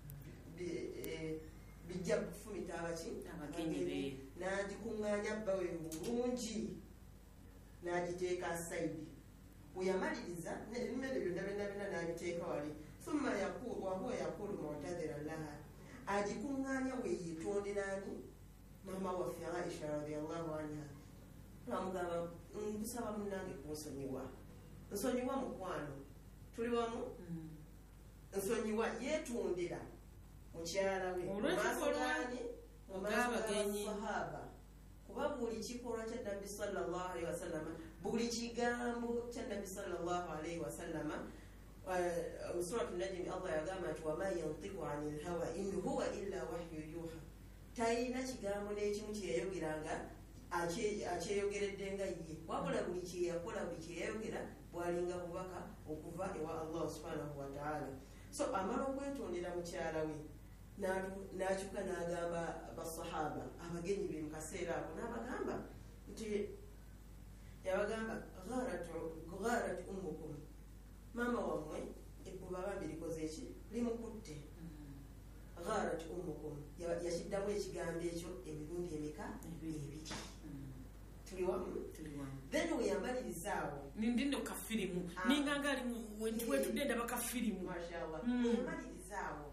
bijja kufumita abaki n'agikuŋŋaanya bbawe bulungi n'agiteeka saidi weyamaliriza emmere byonna byonna byonna n'abiteeka wali thumma yaqulu wahuwa yaqulu mu'tadhiran laha agikuŋŋaanya weyeetonderani mama waffe Aisha radiyallahu anha namugamba nkusaba munnange kunsonyiwa nsonyiwa mukwano tuli wamu nsonyiwa yeetondera mukyala we mumaasogani mumaasogabasahaba kuba buli kikolwa kya nabbi sallallahu alaihi wasallama buli kigambo kya nabbi sallallahu alaihi wasallama surat najmi Allah yagamba nti wama yantiqu anil hawa in huwa illa wahyu yuha talina kigambo n'ekimu kyeyayogeranga akyeyogeredde nga ye wabula buli kyeyakola buli kyeyayogera bwalinga bubaka okuva ewa Allah subhanahu wataala so amala okwetondera mukyala we n'akyuka n'agamba basahaba abagenyi be mukaseera ako n'abagamba nti yabagamba gharat ummukum maama wammwe ebbuba bambi likoze eki limukutte gharat ummukum yakiddamu ekigambo ekyo emirundi emika ebiri tuli wamu then weyamalirizaawo nindino kafirimu ninganga ali wetudde ndaba kafirimu mashallah weyamalirizaawo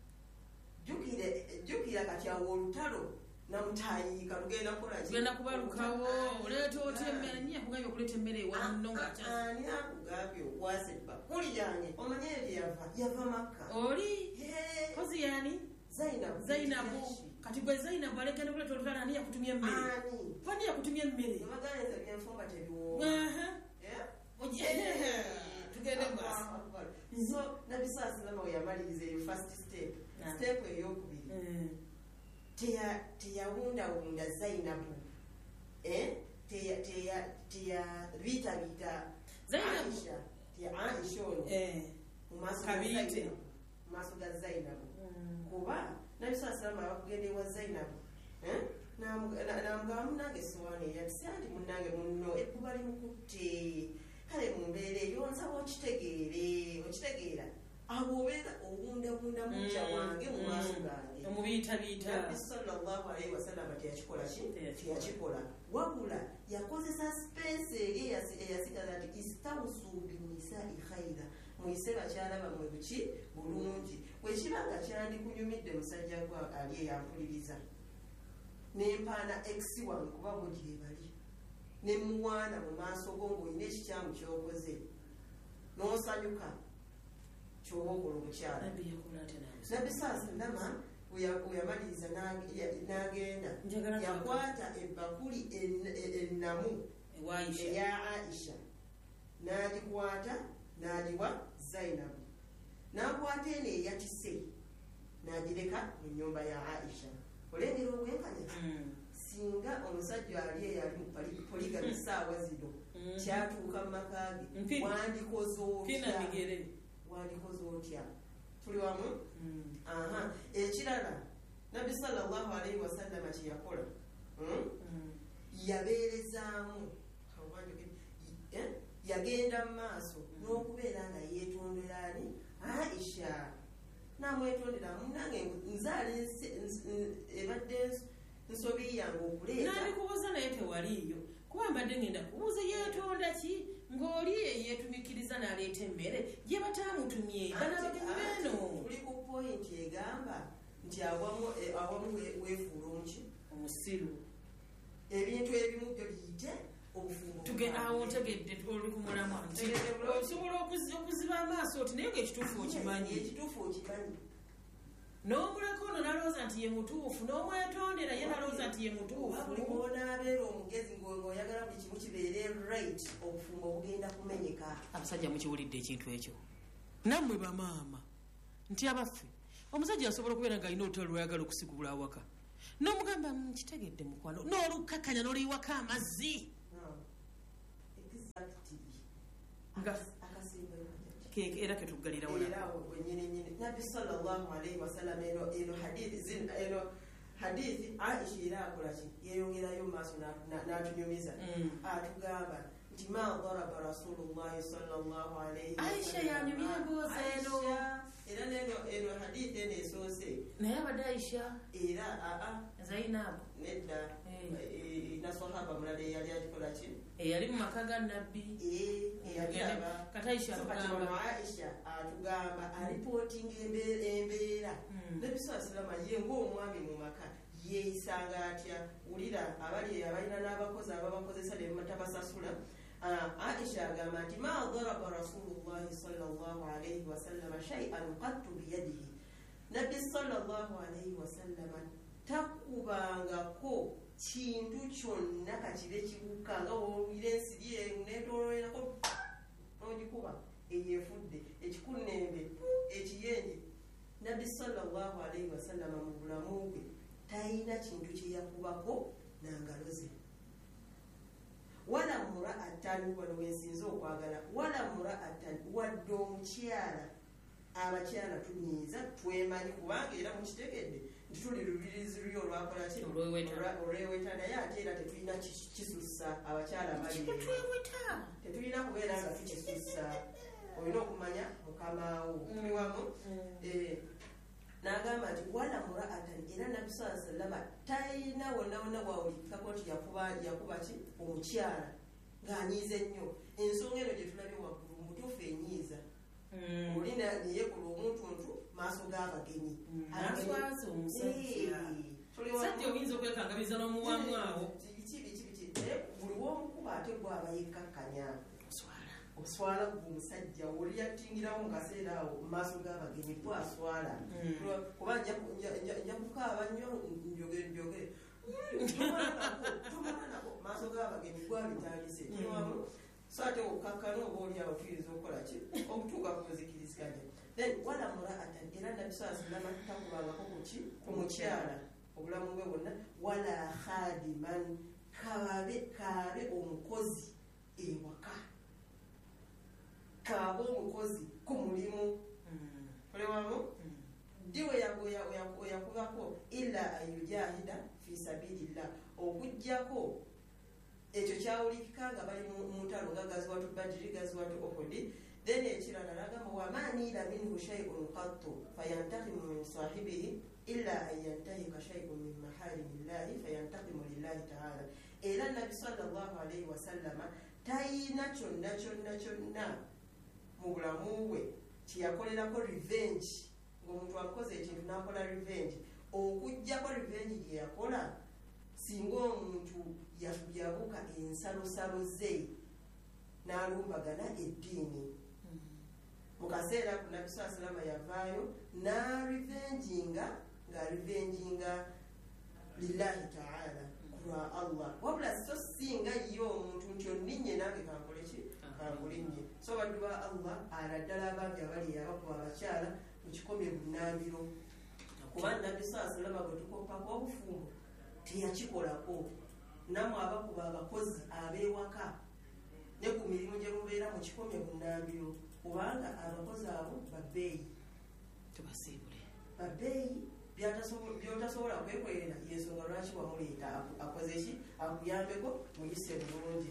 jjukira kati awo olutalo namutayiika lugenda kugenda kubalukawo oleeta otya emmere nyiya kugambye okuleeta emmere ewanno ngaani akugambye okwasa ebbakuli yange omanye ebyo yava yava makka oli kozi yani zainabu zainabu kati gwe zainabu alegenda kuleeta olutalo ani yakutumya emmere ani yakutumya emmere amaganza byenfumba tebiwooba tugende basi so nabbi sallallahu weyamaliriza eyo first step step eyokubiri teyawundawunda zainabu teyabitaabita aisha aisha ono mumaaso ga zainabu kuba nabbi salama abakugenda ewa zainabu namugamba munange sowaani eyatise anti munange munno ebbuba limukutte kale mumbeera eyo nsaba okitegeere okitegeera abo obeera owundawunda mujja wange mu maaso gange omubiyitabiita nabbi sallallahu alaihi wasallama teyakikola ki teyakikola wabula yakozesa space eri eyasigala nti istawusu binisai khaira muyise bakyala bamwe buki bulungi bwekibanga kyandikunyumidde musajja gwa ali eyampuliriza nempaana ex wange kuba bo gyebali nemuwaana mu maaso go ng'olina ekikyamu kyokoze n'osanyuka kyoba okola omukyala nabbi salama weyamaliriza n'agenda yakwata ebbakuli ennamu eya aisha n'agikwata n'agiwa zainabu n'akwata eno eyatise n'agireka mu nnyumba ya aisha olengera obwenkanya singa omusajja ali eyali mu poligami saawa zino kyatuuka mu makaage wandikoze otya wandikoze otya tuli wamu ekirala nabbi sallallahu alaihi wasallama kyeyakola yabeerezaamu yagenda mu maaso n'okubeera nga yeetondera ani aisha namwetondera munange nzaala ebadde nsobi yange okuleeta nandikubuuza naye tewaliiyo kuba mbadde ngenda kubuuza yeetonda ki ng'oli yeetumikiriza n'aleeta emmere gye bataamutumye banabagenyi beeno tuli ku poyinti egamba nti awamu weefuula omuki omusiru ebintu ebimu byo biyite awo ntegedde oli ku mulamwa nti osobola okuziba amaaso oti naye ngaekituufu okimanyi ekituufu okimanyi n'omulako ono nalowooza nti ye mutuufu n'omwetondera ye nalowooza nti ye mutuufu. buli mwonaabeera omugezi ng'oyagala buli kimu kibeere right obufumbo obugenda kumenyeka. abasajja mukiwulidde ekintu ekyo nammwe bamaama nti abaffe omusajja asobola okubeera nga alina olutalo lwayagala okusigula awaka n'omugamba nkitegedde mukwano n'olukakkanya n'oluyiwako amazzi era ketuggalira nabbi sallallahu alaihi wasallam eno eno hadithi eno hadithi Aisha era akolaki yeyongerayo maaso n'atunyumiza atugamba nti ma daraba rasulullahi sallallahu alaihi Aisha yanyumya emboozi eno era neno eno hadithi eno esoose naye abadde Aisha era aa Zainabu nedda na sahaba mulala eyali agikolaki eyali mu maka ga nabbi kati Aisha atugamba alipootinga embeera nabbi saa salama ye ng'omwami mu maka yeeyisanga atya wulira abali abalina n'abakozi ababakozesa nebatabasasula. Aisha agamba nti ma daraba rasulullahi sallallahu alaihi wasallama shay'an qattu biyadihi nabbi sallallahu alaihi wasallama takubangako kintu kyonna kakibe kibuka nga wowulira ensiri netolwerako nogikuba eyefudde ekikunembe ekiyenje. nabbi sallallahu alaihi wasallama mu bulamu bwe talina kintu kyeyakubako nangalo ze. wala muraatan wano wensinza okwagala wala muraatan wadde omukyala. abakyala tunyiiza twemanyi kubanga era mukitegedde nti tuli lubirizi luli olwakolaki olweweta naye ate era tetulina kisussa abakyala mali tetulina kubeera nga tukisussa olina okumanya mukamaawo tuliwamu. N'agamba nti wala muraatan era nabbi saa sallama talina wonna wonna bwawulikako nti yakuba ki omukyala ng'anyiiza ennyo. ensonga eno gye tulabye waggulu mutuufu enyiiza olina neyekula omuntuntu maaso g'abagenyi aswaza omusajja sajja oyinza okwekangamiza n'omuwamu awo buli womukuba ate gwaba yekkakkanya oswala omusajja oli yatingirawo mu kaseera awo mu maaso g'abagenyi twaswala kuba nja kukaaba nnyo njogere njogere tomanako maaso g'abagenyi gwabitandise kiwamu so ate okakkana oba oli awo tuyinza okukola ki okutuuka ku muzikiriziganya. Then wala muraatan era nabbi saa sallama takubangako kuki ku mukyala obulamu bwe bwonna wala khadiman kaabe kaabe omukozi ewaka kaabe omukozi ku mulimu olewamu ddi oyakubako illa ayujahida fi sabilillah okujjako ekyo kyawulikika nga bali mu ntalo nga gaziwatu badiri gaziwatu okodi. then ekirala nagamba wamanila minhu shay'un qattu fayantakimu min sahibihi illa an yantahika shay'un min maharimillahi fayantakimu lillahi ta'ala. era nabbi sallallahu alaihi wasallama tayina kyonna kyonna kyonna mu bulamu bwe kyeyakolerako revenge ng'omuntu akoze ekintu n'akola revenge okujjako revenge gye yakola singa omuntu yabuka ensalosalo ze n'alumbagana eddiini. mu kaseera ku nabbi saa salama yavaayo n'arivenginga ng'arivenginga lillahi ta'ala kulwa allah wabula so singa ye omuntu nti onninye nange kankoleki kankulinnye. so baddu ba allah aladdala abangi abali abakuba abakyala mu kikomye bunnambiro kuba nabbi saa salama gwe tukoppako obufumbo teyakikolako. namwe abakuba abakozi ab'ewaka ne ku mirimu gye mubeera mu kikomye bunnambiro kubanga abakozi abo babbeeyi tubasiibule babbeeyi byotasobola kwekwerera yensonga lwaki wamuleeta akoze ki akuyambeko muyise bulungi.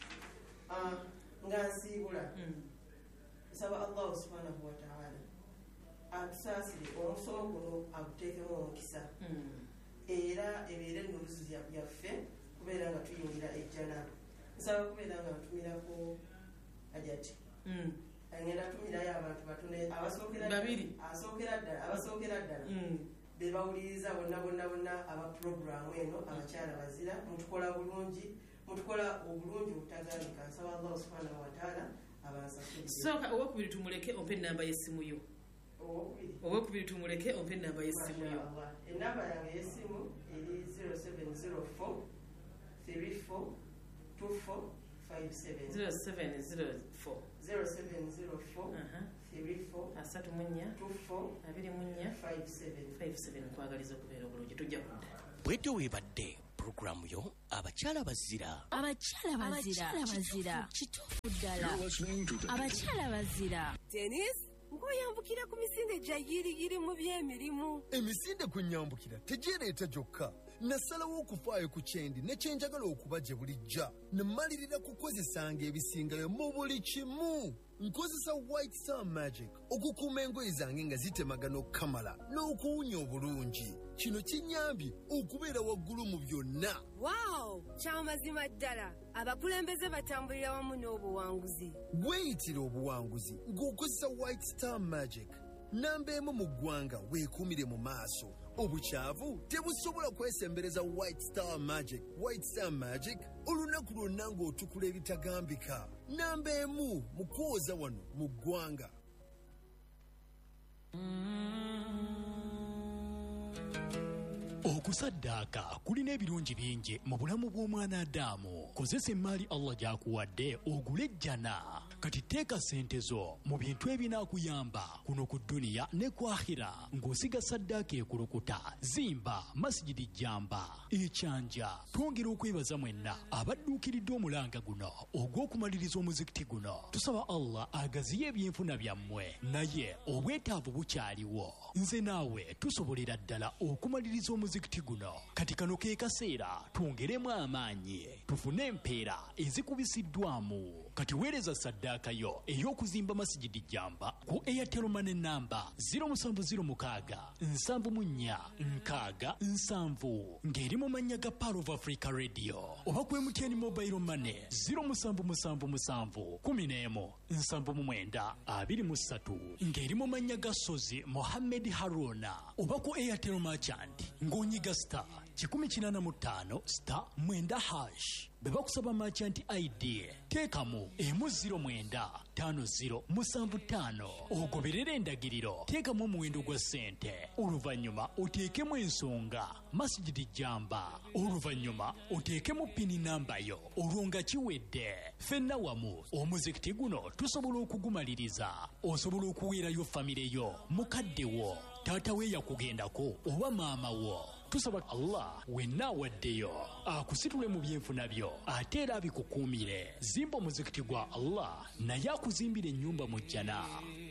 nga nsiibula nsaba allahu subhanahu wataala atusaasire omusomo guno aguteekemu omukisa era ebeere ennuruzi yaffe kubeera nga tuyingira ejjana. nsaba kubeera nga ntumirako ajati ngenda tumirayo abantu batune abasookera ddala abasookera ddala be bawuliriza bonna bonna bonna aba puroguramu eno abakyala bazira mutukola bulungi mutukola obulungi obutagambika. nsaba allahu subhanahu wataala abansasudde. sooka owokubiri tumuleke ompe ennamba y'essimu yo owokubiri tumuleke ompe enamba y'essimu yo. Enamba yange y'essimu eri zero seven zero four three four two four five seven. zero seven zero four zero seven zero four three four asatu mu nnya two four abiri mu nnya five seven five seven. Kwagaliza okubeera obulungi tujja kudda. Bwedde weebadde pulogulaamu yo abakyala bazira. Abakyala bazira bazira kituufu ddala. Abakyala bazira. Dennis ngoyambukira ku misinde gya yiriyiri mu by'emirimu. Emisinde kwenyambukira tegireeta gyokka. Nasalawo okufaayo ku kyendi ne kyenjagala okuba gye bulijja. Ne mmalirira kukozesanga ebisingayo mu buli kimu. Nkozesa White Star Magic okukuuma engoye zange nga zitemagana okukamala n'okuwunya obulungi. Kino kinyambye okubeera waggulu mu byonna. Wow, kyamazima ddala. Abakulembeze batambulira wamu n'obuwanguzi. Weeyitira obuwanguzi ng'okozesa White Star Magic. Namba emu mu ggwanga weekuumire mu maaso. Obukyavu tebusobola kwesembereza White Star Magic. White Star Magic olunaku lwonna ng'otukula ebitagambika. Namba emu mu kwoza wano mu ggwanga. Okusaddaaka kulina ebirungi bingi mu bulamu bw'omwana Adamu. Kozesa emmaali Allah gy'akuwadde ogule ejjana. Kati teeka ssente zo mu bintu ebinaakuyamba kuno ku dduniya ne ku akhira ng'osiga saddaaka ekulukuta. Zimba masijidi jjamba ekyanja. Twongera okwebaza mwenna abadduukiridde omulanga guno ogw'okumaliriza omuzikiti guno. Tusaba Allah agaziye ebyenfuna byammwe, naye obwetaavu bukyaliwo. Nze naawe tusobolera ddala okumaliriza omuzikiti guno. Kati kano ke kaseera twongeremu amaanyi tufune empeera ezikubisiddwamu. Kati weereza saddaaka yo ey'okuzimba masijidi jjamba ku Airtel Money namba zero seven zero six nsanvu mu nnya nkaaga nsanvu ng'eri mu mannya ga Power of Africa Radio, oba ku M T N Mobile Money zero seven seven seven kumi n'emu nsanvu mu mwenda abiri mu ssatu ng'eri mu mannya ga Sozi Mohammed Haruna, oba ku Airtel Merchant ng'onyiga star kikumi kinaana mu ttaano star mwenda hash. Bwe bakusaba merchant I D teekamu emu ziro mwenda ttaano ziro musanvu ttaano. Ogoberera endagiriro, teekamu omuwendo gwa ssente. Oluvannyuma oteekemu ensonga masijidi jjamba. Oluvannyuma oteekemu pini namba yo. Olwo nga kiwedde, ffenna wamu omuzikiti guno tusobola okugumaliriza. Osobola okuweerayo famire yo, mukadde wo, taata we yakugendako oba maama wo. Tusaba Allah wenna awaddeyo akusitule mu byenfuna byo ate era abikukuumire. Zimba omuzikiti gwa Allah naye akuzimbira ennyumba mu jjana.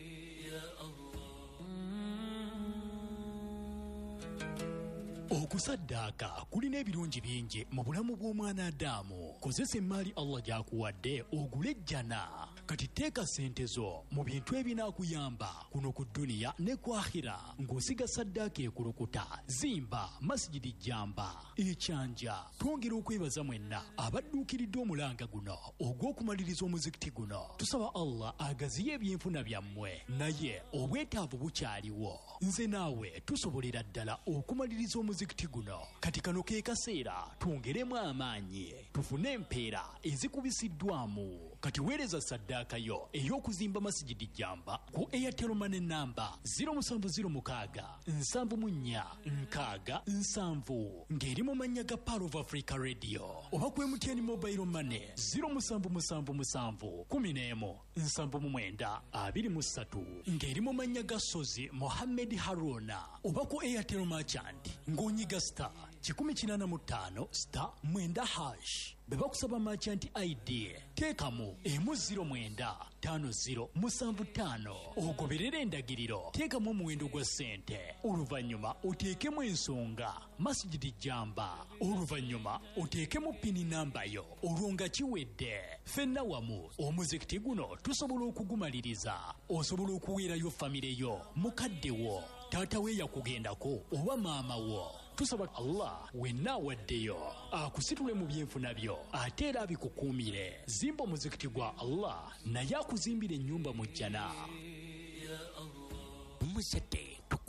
Okusaddaaka kulina ebirungi bingi mu bulamu bw'omwana Adamu. Kozesa emmaali Allah gy'akuwadde ogule ejjana. Kati teeka ssente zo mu bintu ebinaakuyamba kuno ku dduniya ne ku akhira ng'osiga saddaaka ekulukuta. Zimba masijidi jjamba ekyanja. Twongera okwebaza mwenna abadduukiridde omulanga guno ogw'okumaliriza omuzikiti guno. Tusaba Allah agaziye ebyenfuna byammwe, naye obwetaavu bukyaliwo. Nze naawe tusobolera ddala okumaliriza omuzikiti guno. Kati kano ke kaseera twongeremu amaanyi tufune empeera ezikubisiddwamu. Kati weereza saddaaka yo ey'okuzimba masijidi jjamba ku Airtel Money namba zero seven zero six nsanvu mu nnya nkaaga nsanvu ng'eri mu mannya ga Power of Africa Radio, oba ku M T N Mobile Money zero seven seven seven kumi n'emu nsanvu mu mwenda abiri mu ssatu ng'eri mu mannya ga Sozi Mohammed Haruna, oba ku Airtel Merchant ng'onyiga star kikumi kinaana mu ttaano star mwenda hash. Bwe bakusaba merchant I D teekamu emu ziro mwenda ttaano ziro musanvu ttaano. Ogoberera endagiriro, teekamu omuwendo gwa ssente. Oluvannyuma oteekemu ensonga masijidi jjamba. Oluvannyuma oteekemu pini namba yo. Olwo nga kiwedde, ffenna wamu omuzikiti guno tusobola okugumaliriza. Osobola okuweerayo famire yo, mukadde wo, taata we yakugendako oba maama wo. Tusaba Allah wenna awaddeyo akusitule mu byenfuna byo ate era abikukuumire. Zimba omuzikiti gwa Allah naye akuzimbira ennyumba mu jjana. Muzadde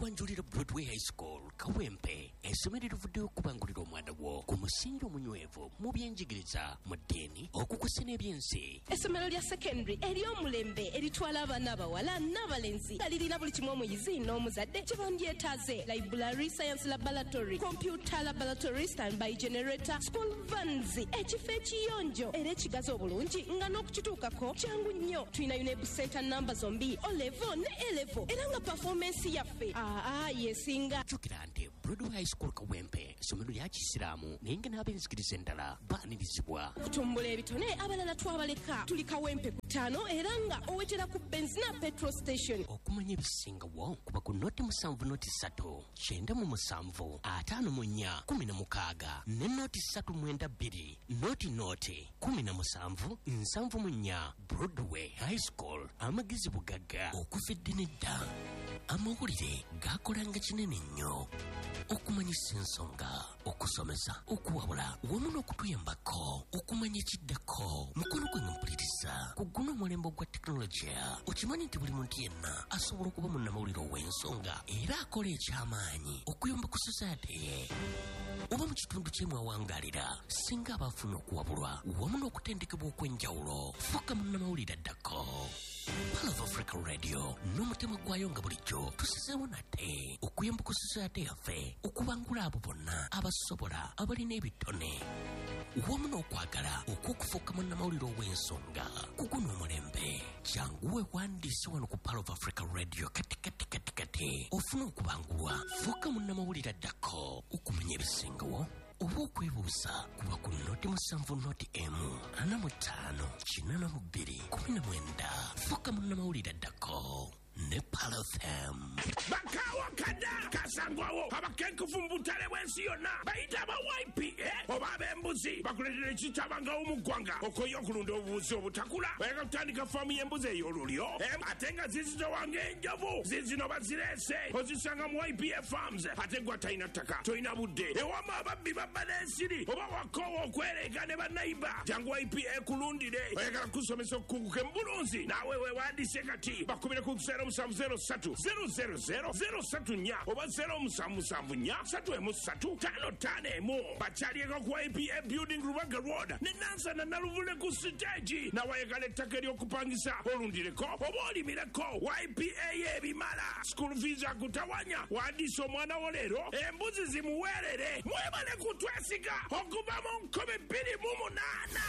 okwanjulira Broadway High School Kawempe essomero livuddeyo okubangulira omwana wo ku musingi omunywevu mu byenjigiriza mu ddiini okukusa n'ebyensi. Essomero lya secondary ery'omulembe eritwala abaana abawala n'abalenzi nga lirina buli kimu omuyizi n'omuzadde kye bandyetaaze: library, science laboratory, computer laboratory, standby generator, school vans, ekifo ekiyonjo era ekigazi obulungi nga n'okukituukako kyangu nnyo. Tulina UNEB center namba zombi O level ne A level era nga performance yaffe aa yesinga. Jjukira nti Broadway High School Kawempe essomero lya Kisiraamu naye nga n'ab'enzikiriza endala baanirizibwa. Okutumbula ebitone abalala twabaleka. Tuli Kawempe ku ttaano era nga owetera ku benzina petrol station. Okumanya ebisingawo kuba ku noti musanvu noti ssatu kyenda mu musanvu ataano mu nnya kumi na mukaaga ne noti ssatu mwenda bbiri noti noti kumi na musanvu nsanvu mu nnya. Broadway High School amagezi bugagga okufidde nedda. Amawulire gakolanga kinene nnyo okumanyisa ensonga, okusomesa, okuwabula wamu n'okutuyambako okumanya ekiddako. Mukono gwe mpuliriza ku guno omulembe gwa tekinologiya. Okimanyi nti buli muntu yenna asobola okuba munnamawulire ow'ensonga era akola ekyamaanyi okuyamba ku society ye oba mu kitundu kyemwawangaalira singa abaafuna okuwabulwa wamu n'okutendekebwa okw'enjawulo. Fuuka munnamawulire addako. Pearl of Africa Radio n'omutima gwayo nga bulijjo tusizeewo nate okuyamba ku society yaffe okubangula abo bonna abasobola abalina ebitone wamu n'okwagala okw'okufuuka munnamawulire ow'ensonga ku guno omulembe. Janguwe wandiise wano ku Pearl of Africa Radio kati kati kati kati ofuna okubangulwa. Fuuka munnamawulire addako okumanya ebisingawo oba okwebuuza kuba ku noti musanvu noti emu ana mu ttaano kinana mu bbiri kumi na mwenda. Fuuka munnamawulire addako ne Pearl F M. Bakawa kada kasangwawo abakenkufu mu butale bw'ensi yonna bayita aba Y P A oba ab'embuzi bakuletera ekitabangawo mu ggwanga okoye okulunda obubuzi obutakula. Bayagala kutandika faamu y'embuzi ey'olulyo ate nga zizitowanga enjovu zizino bazireese ozisanga mu Y P A Farms. Ate gwa talina ttaka tolina budde ewama ababbi babba n'ensiri oba wakoowa okwereega ne bannayiba jangu Y P A kulundire. Bayagala kusomesa okukunguka embulunzi naawe weewandiise kati bakubire ku zero musanvu zero ssatu zero zero zero zero ssatu nnya oba zero musanvu musanvu nnya ssatu emu ssatu ttaano ttaano emu. Bakyalieko ku Y P A Building Rubaga Road ne Nansana Naluvule ku siteegi. Nawayagala ettaka ery'okupangisa olundireko oba olimireko. Y P A y'ebimala school fees akutawanya. Wandiisa omwana wo leero embuzi zimuweerere. Mwebale kutwesiga okuva mu nkumi bbiri mu munaana.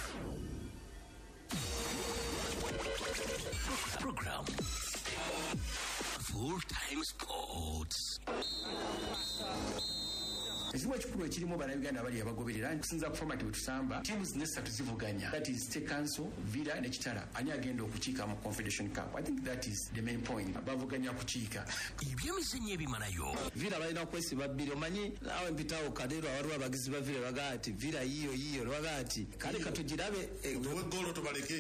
Program Full Time Sports. Ekiwa ekikulu ekirimu bannayuganda abali abagoberera nkusinza ku format bwe tusamba tiimu zino essatu zivuganya, that is State Council, Villa ne Kitara. Ani agenda okukiika mu Confederation Cup? I think that is the main point. Bavuganya kukiika ebyemizannyo ebimalayo. Villa balina okwesiba bbiri. Omanyi naawe mpitawo kadeero awaliwo abagizi ba Villa bagaa ati Villa yiyo yiyo bagaa ati kale katugirabe tuwe golo tubaleke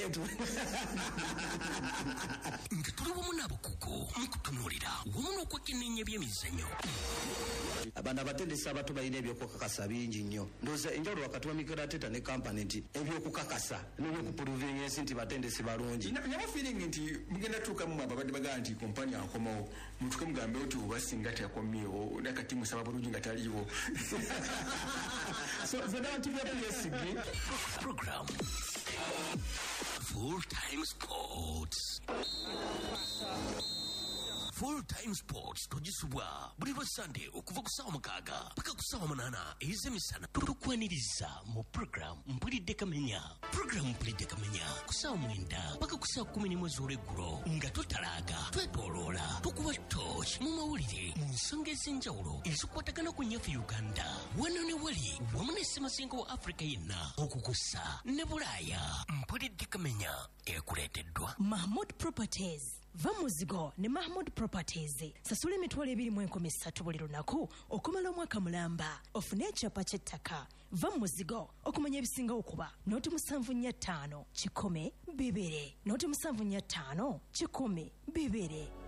nga tuli wamu n'abakugu mukutunuulira wamu n'okwekenneenya ebyemizannyo. Abaana abatendesi abato balina ebyokukakasa bingi nnyo. Ndowooza enjawulo wakati wa Mikirateta ne kampani nti ebyokukakasa n'ebyokupuluvinga ensi nti batendesi balungi. Nyama feeling nti mugenda tuukamu ababadde bagaa nti kompani akomawo mutuke mugambe oti oba singa teyakomyewo nakati musaba bulungi nga taliiwo. So zonna bantu byabyesigi. Program Full Time Sports. Full Time Sports togisubwa buli lwa Sunday okuva ku ssaawa mukaaga paka ku ssaawa munaana ez'emisana. Tukwaniriza mu program Mpulidde Kamenya. Program Mpulidde Kamenya ku ssaawa mwenda paka ku ssaawa kumi n'emu ez'olweggulo nga tutalaaga twetooloola tukuba torch mu mawulire mu nsonga ez'enjawulo ezikwatagana ku nnyafu Uganda wano ne wali wamu ne Ssemasenga wa Africa yenna okukusa ne Bulaaya. Mpulidde Kamenya ekuleeteddwa Mahmood Properties. Va muzigo ne Mahmood Properties. Sasula emitwalo ebiri mu enkumi ssatu buli lunaku okumala omwaka mulamba. Ofune ekyapa ky'ettaka. Va muzigo okumanya ebisingawo kuba noti musanvu nnya ttaano kikumi bibiri. Noti musanvu nnya ttaano kikumi bibiri.